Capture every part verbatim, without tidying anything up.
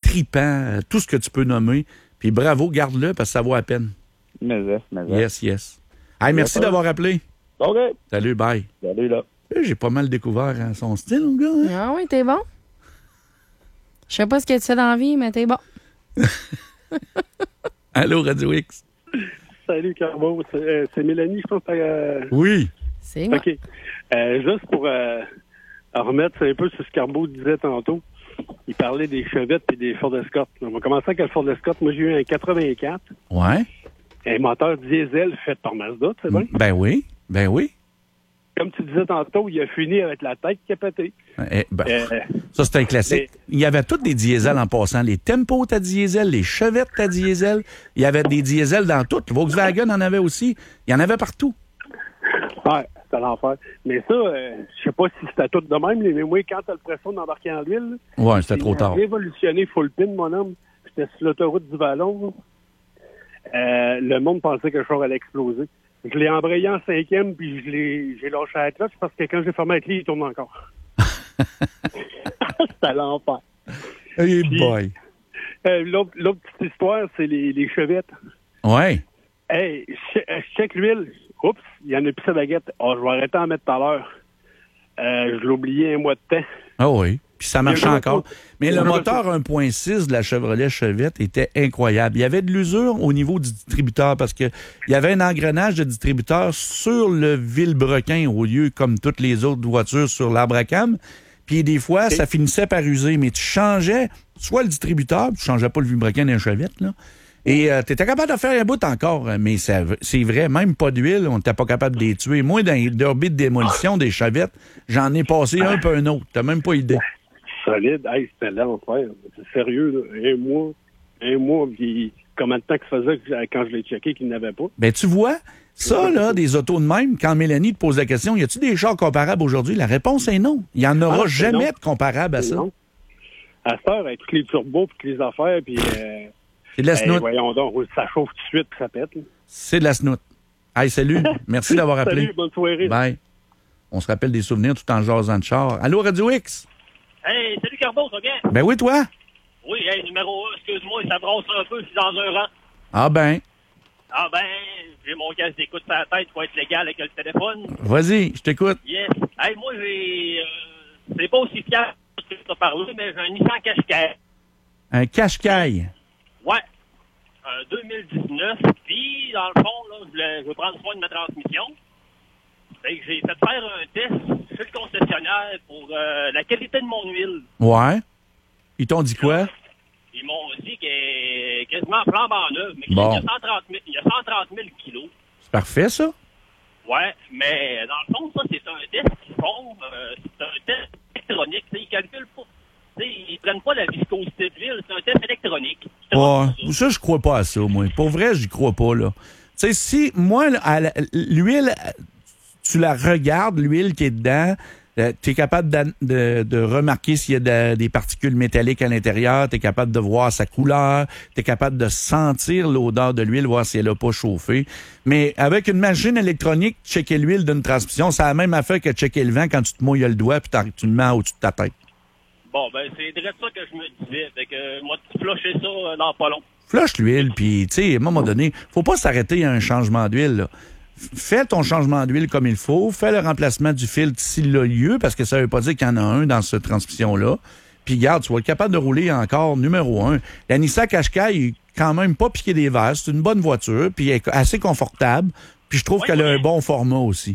tripant, tout ce que tu peux nommer. Puis bravo, garde-le parce que ça vaut à peine. Mais yes, mais yes. Yes, yes. Hey, merci yes, d'avoir appelé. OK. Salut, bye. Salut, là. J'ai pas mal découvert hein, son style, mon gars. Hein? Ah oui, t'es bon. Je sais pas ce que tu fais dans la vie, mais t'es bon. Allô, Radio X. Salut, Carbo. C'est, euh, c'est Mélanie, je pense. Euh... Oui. C'est moi. OK. Euh, juste pour euh, remettre un peu sur ce que Carbo disait tantôt, il parlait des chevettes et des Ford Escort. On va commencer avec le Ford Escort. Moi, j'ai eu un quatre-vingt-quatre. Ouais. Un moteur diesel fait par Mazda, c'est bon? Ben oui. Ben oui. Comme tu disais tantôt, il a fini avec la tête qui a pété. Eh, ben, Euh, ça, c'est un classique. mais- Il y avait tous des diesels en passant. Les Tempo à diesel, les Chevettes à diesel. Il y avait des diesels dans tout. Volkswagen en avait aussi. Il y en avait partout. Ouais, c'était l'enfer. Mais ça, euh, je sais pas si c'était tout de même, mais moi, quand t'as le pression d'embarquer en l'huile, Ouais, c'était trop il a tard. révolutionné full pin, mon homme. J'étais sur l'autoroute du Vallon. Euh, le monde pensait que le char allait exploser. Je l'ai embrayé en cinquième, puis je l'ai, j'ai lâché la clutch parce que quand j'ai fermé la clé, il tourne encore. C'était l'enfer. Hey Puis, boy. Euh, l'autre, l'autre petite histoire, c'est les, les chevettes. Ouais. Hey, je, je check l'huile. Oups, il y en a plus sa baguette. Oh, je vais arrêter d'en mettre tout à l'heure. Euh, je l'ai oublié un mois de temps. Ah oui. Puis ça marchait Il y a encore. pas- Mais il y le a pas- moteur un point six de la Chevrolet Chevette était incroyable. Il y avait de l'usure au niveau du distributeur parce que il y avait un engrenage de distributeur sur le vilebrequin au lieu comme toutes les autres voitures sur l'arbre à cam. Puis des fois, Okay. ça finissait par user. Mais tu changeais soit le distributeur, tu changeais pas le vilebrequin d'un Chevette, là. Et euh, tu étais capable de faire un bout encore, mais ça, c'est vrai, même pas d'huile, on n'était pas capable de les tuer. Moi, dans les derbies de démolition des Chevettes, j'en ai passé un peu un autre. T'as même pas idée. Solide. Hey, c'était l'enfer. C'est sérieux, là. Un mois. Un mois, puis combien de temps que ça faisait que- quand je l'ai checké qu'il n'avait pas? Ben, tu vois, ça, là, des autos de même, quand Mélanie te pose la question, y a-tu des chars comparables aujourd'hui? La réponse est non. Il n'y en aura Ah, c'est jamais non. de comparable à ça. Non. À cette heure, avec tous les turbos puis toutes les affaires, puis... Euh, C'est de la hey, snout. voyons donc, ça chauffe tout de suite puis ça pète. Là. C'est de la snout. Hey, salut. Merci d'avoir appelé. Salut, bonne soirée. Bye. On se rappelle des souvenirs tout en jasant de char. Allô, Radio X? Hey, salut Carbo, ça va bien? Ben oui, toi? Oui, hey, numéro un, excuse-moi, ça brosse un peu, je suis dans un rang. Ah ben, Ah ben, j'ai mon casque d'écoute sur la tête, faut être légal avec le téléphone. vas-y, je t'écoute. Yes. Hey, moi, j'ai... Euh, c'est pas aussi fier que tu as parlé, mais j'ai un Nissan Qashqai. Un cache-caille. Ouais. Un deux mille dix-neuf. Puis, dans le fond, là, je voulais, je veux prendre soin de ma transmission. Fait que j'ai fait faire un test chez le concessionnaire pour euh, la qualité de mon huile. Ouais. Ils t'ont dit quoi? Ils m'ont dit qu'elle est quasiment flambant neuve, mais qu'il Bon. y a cent trente mille, il y a cent trente mille kilos. C'est parfait, ça? Ouais, mais dans le fond, ça, c'est un test qu'ils font. Euh, c'est un test électronique. T'sais, ils calculent pas. T'sais, ils prennent pas la viscosité de l'huile. C'est un test électronique. C'est Ouais. vraiment ça. Ça, je crois pas à ça, moi. Pour vrai, j'y crois pas, là. Tu sais, si, moi, là, à la- l'huile, tu la regardes, l'huile qui est dedans, euh, tu es capable de, de, de remarquer s'il y a de- des particules métalliques à l'intérieur, tu es capable de voir sa couleur, tu es capable de sentir l'odeur de l'huile, voir si elle a pas chauffé. Mais avec une machine électronique, checker l'huile d'une transmission, c'est la même affaire que checker le vent quand tu te mouilles le doigt puis tu le mets au-dessus de ta tête. Bon, ben, c'est direct ça que je me disais. Fait que, moi, tu flusher ça euh, dans pas long. Flush l'huile, puis, tu sais, à un moment donné, faut pas s'arrêter à un changement d'huile, là. F- Fais ton changement d'huile comme il faut, fais le remplacement du filtre s'il a lieu, parce que ça veut pas dire qu'il y en a un dans cette transmission-là. Puis, garde, tu vas être capable de rouler encore numéro un. La Nissan Qashqai est quand même pas piqué des verres, c'est une bonne voiture, puis elle est assez confortable, puis je trouve Oui, qu'elle a oui. un bon format aussi.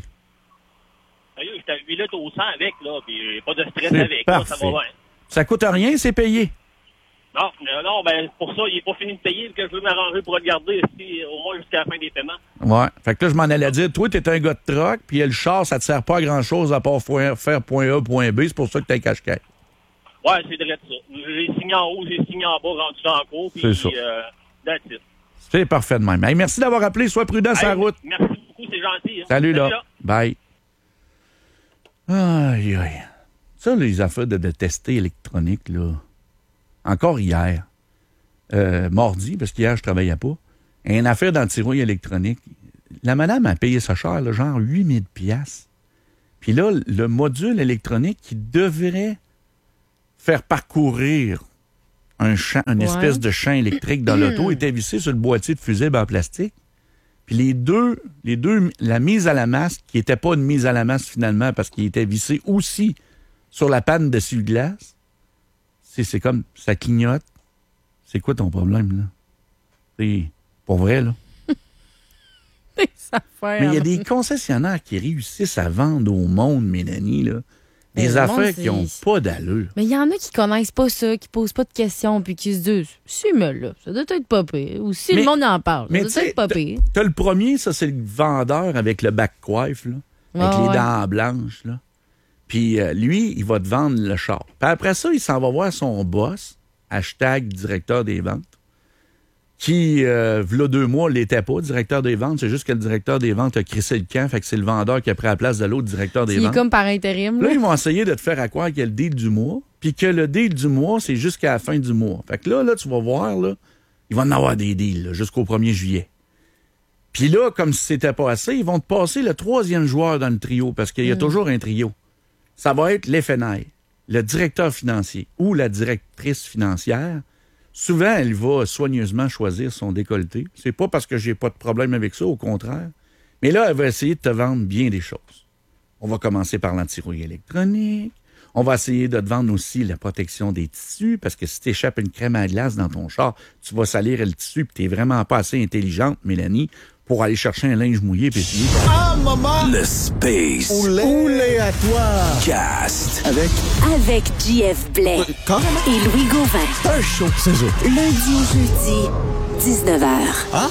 Sérieux, j'étais à huit litres au sang avec, là, puis j'ai pas de stress C'est avec, là, ça parfait. va bien. Ça coûte rien, c'est payé. Non, euh, non, ben, pour ça, il est pas fini de payer, que je veux m'arranger pour le garder ici, au moins jusqu'à la fin des paiements. Ouais. Fait que là, je m'en allais dire, toi, t'es un gars de troc, puis le char, ça te sert pas à grand-chose à part faire faire point A, point B, c'est pour ça que t'as un Qashqai. Ouais, c'est direct ça. J'ai signé en haut, j'ai signé en bas, rendu dans le cours, puis C'est ça. euh, that's it. C'est parfait de même. Hey, merci d'avoir appelé. Sois prudent sur la Hey, route. Merci beaucoup, c'est gentil. Hein. Salut, là. Bye. Aïe, aïe. Ça, les affaires de, de tester électronique, là. Encore hier, euh, mardi, parce qu'hier, je travaillais pas, une affaire d'antirouille électronique. La madame a payé ça cher, là, genre huit mille piastres. Puis là, le module électronique qui devrait faire parcourir un champ, une Ouais. espèce de champ électrique dans l'auto, était vissé sur le boîtier de fusible en plastique. Puis les deux, les deux, la mise à la masse, qui n'était pas une mise à la masse finalement, parce qu'il était vissé aussi sur la panne d'essuie-glace, c'est, c'est comme, ça clignote. C'est quoi ton problème, là? C'est pour vrai, là. Ça fait, Mais il y a hein. des concessionnaires qui réussissent à vendre au monde, Mélanie, là, Mais des le affaires monde, qui n'ont c'est- pas d'allure. Mais il y en a qui connaissent pas ça, qui posent pas de questions, puis qui se disent, si, mais là, ça doit être pas pire. Ou si Mais- le monde en parle, mais ça tu doit sais, être pas pire. T'as le premier, ça, c'est le vendeur avec le bac coiffe, là, avec Ah, les ouais. dents blanches, là. Puis euh, lui, il va te vendre le char. Puis après ça, il s'en va voir son boss, hashtag directeur des ventes, qui, euh, v'là deux mois, l'était pas, directeur des ventes. C'est juste que le directeur des ventes a crissé le camp, fait que c'est le vendeur qui a pris la place de l'autre directeur des Il est ventes. comme par intérim. Là, Là. ils vont essayer de te faire à croire qu'il y a le deal du mois, puis que le deal du mois, c'est jusqu'à la fin du mois. Fait que là, là, tu vas voir, là, il va en avoir des deals là, jusqu'au premier juillet. Puis là, comme si c'était pas assez, ils vont te passer le troisième joueur dans le trio, parce qu'il y a toujours un trio. Ça va être l'F N I, le directeur financier ou la directrice financière. Souvent, elle va soigneusement choisir son décolleté. C'est pas parce que j'ai pas de problème avec ça, au contraire. Mais là, elle va essayer de te vendre bien des choses. On va commencer par l'antirouille électronique. On va essayer de te vendre aussi la protection des tissus, parce que si tu échappes une crème à glace dans ton char, tu vas salir le tissu, puis tu n'es vraiment pas assez intelligente, Mélanie, pour aller chercher un linge mouillé puis essayer. Ah, maman! Le Space Oléatoire! Cast. Avec Avec J F Blais Quand? et Louis Gauvin. Un show, c'est ça. Lundi au jeudi, dix-neuf heures.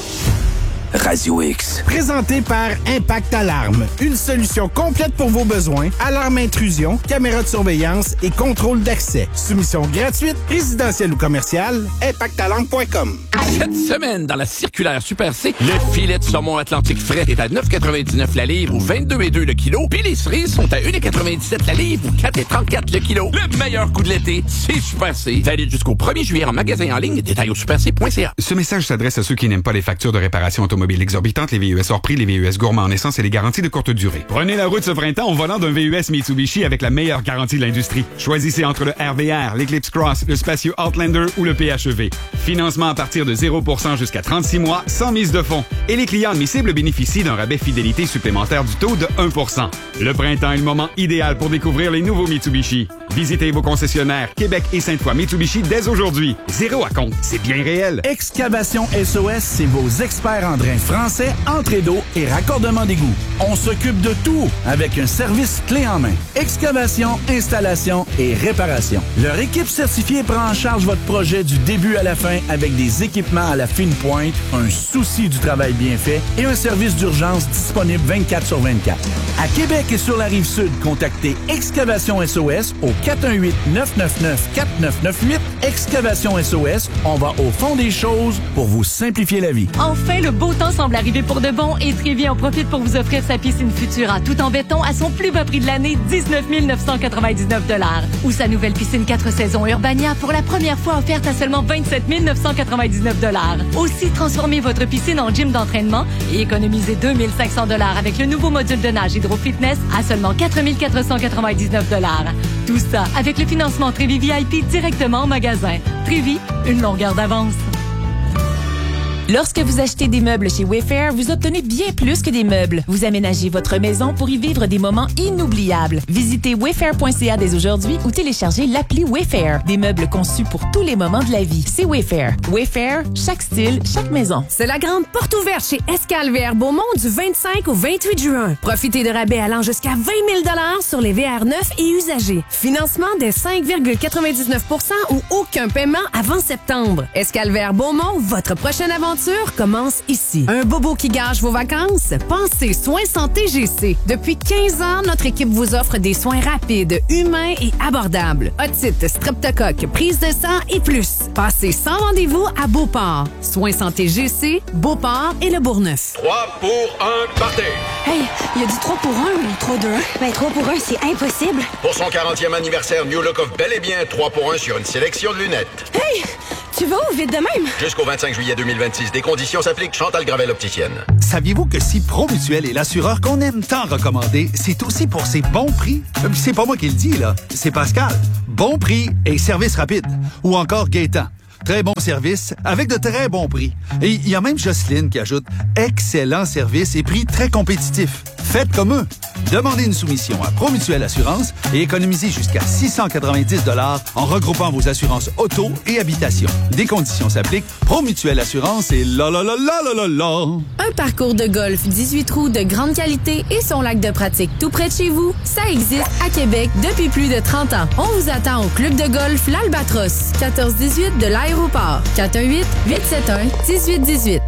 Radio X. Présenté par Impact Alarme. Une solution complète pour vos besoins. Alarme intrusion, caméra de surveillance et contrôle d'accès. Soumission gratuite, résidentielle ou commerciale. impact alarme point com. Cette semaine, dans la circulaire Super C, le filet de saumon Atlantique frais est à neuf quatre-vingt-dix-neuf la livre ou vingt-deux virgule deux le kilo. Puis les cerises sont à un quatre-vingt-dix-sept la livre ou quatre trente-quatre le kilo. Le meilleur coup de l'été, c'est Super C. Valide jusqu'au premier juillet en magasin en ligne. Détail au super c point c a. Ce message s'adresse à ceux qui n'aiment pas les factures de réparation automobile exorbitantes, les V U S hors prix, les V U S gourmands en essence et les garanties de courte durée. Prenez la route ce printemps au volant d'un V U S Mitsubishi avec la meilleure garantie de l'industrie. Choisissez entre le R V R, l'Eclipse Cross, le Spacio Outlander ou le P H E V. Financement à partir de zéro pour cent jusqu'à trente-six mois, sans mise de fonds. Et les clients admissibles bénéficient d'un rabais fidélité supplémentaire du taux de un pour cent. Le printemps est le moment idéal pour découvrir les nouveaux Mitsubishi. Visitez vos concessionnaires Québec et Sainte-Foy Mitsubishi dès aujourd'hui. Zéro à compte, c'est bien réel. Excavation S O S, c'est vos experts en drains français, entrée d'eau et raccordement d'égout. On s'occupe de tout avec un service clé en main. Excavation, installation et réparation. Leur équipe certifiée prend en charge votre projet du début à la fin avec des équipements à la fine pointe, un souci du travail bien fait et un service d'urgence disponible vingt-quatre sur vingt-quatre. À Québec et sur la Rive-Sud, contactez Excavation S O S au quatre un huit, neuf neuf neuf, quatre neuf neuf huit. Excavation S O S, on va au fond des choses pour vous simplifier la vie. Enfin, le beau temps semble arriver pour de bon et Trévi en profite pour vous offrir sa piscine Futura tout en béton à son plus bas prix de l'année, dix-neuf mille neuf cent quatre-vingt-dix-neuf dollars. Ou sa nouvelle piscine quatre saisons Urbania pour la première fois offerte à seulement vingt-sept mille neuf cent quatre-vingt-dix-neuf dollars. Aussi, transformez votre piscine en gym d'entraînement et économisez deux mille cinq cents dollars avec le nouveau module de nage Hydro Fitness à seulement quatre mille quatre cent quatre-vingt-dix-neuf dollars. Tout ça avec le financement Trévi V I P directement en magasin. Trévi, une longueur d'avance. Lorsque vous achetez des meubles chez Wayfair, vous obtenez bien plus que des meubles. Vous aménagez votre maison pour y vivre des moments inoubliables. Visitez wayfair point c a dès aujourd'hui ou téléchargez l'appli Wayfair. Des meubles conçus pour tous les moments de la vie. C'est Wayfair. Wayfair, chaque style, chaque maison. C'est la grande porte ouverte chez Escale V R Beaumont du vingt-cinq au vingt-huit juin. Profitez de rabais allant jusqu'à vingt mille dollars sur les V R neufs et usagés. Financement des cinq virgule quatre-vingt-dix-neuf pour cent ou aucun paiement avant septembre. Escale V R Beaumont, votre prochaine aventure commence ici. Un bobo qui gâche vos vacances? Pensez Soins Santé G C. Depuis quinze ans, notre équipe vous offre des soins rapides, humains et abordables. Otite, streptocoque, prise de sang et plus. Passez sans rendez-vous à Beauport. Soins Santé G C, Beauport et le Bourgneuf. trois pour un party. Hey, il a dit trois pour un ou trois deux un? Ben, trois pour un, c'est impossible. Pour son quarantième anniversaire, New Look of bel et bien trois pour un sur une sélection de lunettes. Hey! Tu vas où vite de même? Jusqu'au vingt-cinq juillet deux mille vingt-six, des conditions s'appliquent. Chantal Gravel, opticienne. Saviez-vous que si Promutuel est l'assureur qu'on aime tant recommander, c'est aussi pour ses bons prix? Euh, C'est pas moi qui le dis, là. C'est Pascal. Bon prix et service rapide. Ou encore Gaétan. Très bon service avec de très bons prix. Et il y a même Jocelyne qui ajoute excellent service et prix très compétitifs. Faites comme eux. Demandez une soumission à Promutuel Assurance et économisez jusqu'à six cent quatre-vingt-dix dollars en regroupant vos assurances auto et habitation. Des conditions s'appliquent. Promutuel Assurance et la la la la la la la. Un parcours de golf dix-huit trous de grande qualité et son lac de pratique tout près de chez vous, ça existe à Québec depuis plus de trente ans. On vous attend au club de golf L'Albatros, quatorze dix-huit de l'aéroport. quatre un huit, huit sept un, un huit un huit.